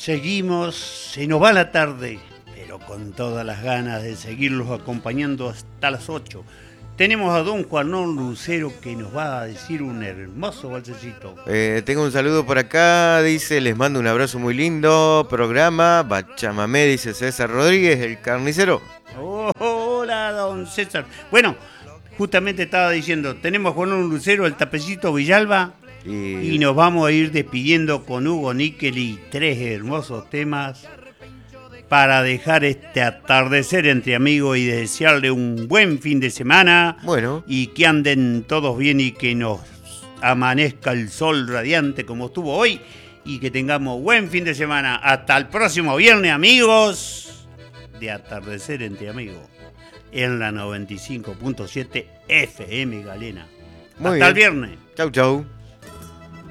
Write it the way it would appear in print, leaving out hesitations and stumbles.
Seguimos, se nos va la tarde, pero con todas las ganas de seguirlos acompañando hasta las 8. Tenemos a don Juanón Lucero que nos va a decir un hermoso balsecito. Tengo un saludo por acá, dice, les mando un abrazo muy lindo, programa, Bachamamé, dice César Rodríguez, el carnicero. Oh, hola, don César. Bueno, justamente estaba diciendo, tenemos a Juanón Lucero, el tapecito Villalba, y nos vamos a ir despidiendo con Hugo Níquel y 3 hermosos temas para dejar este atardecer entre amigos y desearle un buen fin de semana. Bueno. Y que anden todos bien y que nos amanezca el sol radiante como estuvo hoy y que tengamos buen fin de semana. Hasta el próximo viernes, amigos, de Atardecer entre Amigos en la 95.7 FM Galena. Hasta el viernes. Chau, chau.